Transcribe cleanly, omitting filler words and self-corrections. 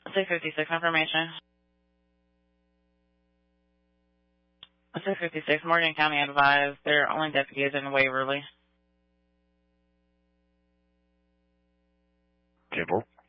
656 information. 656 Morgan County advised their only deputy is in Waverly. Cable.